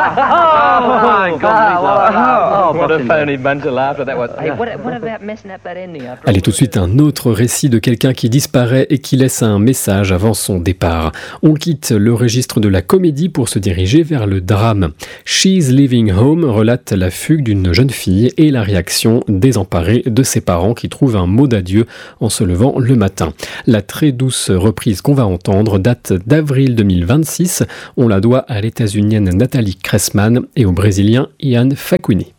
What a phony bunch of laughter that was. Hey, what about messing up that ending after all? Allez, tout de suite, un autre récit de quelqu'un qui disparaît et qui laisse un message avant son départ. On quitte le registre de la comédie pour se diriger vers le drame. She's Leaving Home relate la fugue d'une jeune fille et la réaction désemparée de ses parents qui trouvent un mot d'adieu en se levant le matin. La très douce reprise qu'on va entendre date d'avril 2026. On la doit à l'états-unienne Nathalie Cressman et au brésilien Ian Facuni.